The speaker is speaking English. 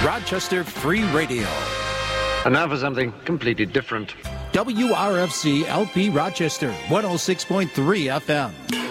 Rochester Free Radio. And now for something completely different. WRFC LP Rochester, 106.3 FM.